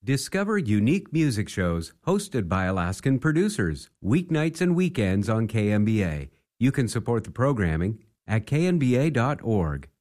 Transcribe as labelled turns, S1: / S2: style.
S1: Discover unique music shows hosted by Alaskan producers, weeknights and weekends on KNBA. You can support the programming at knba.org.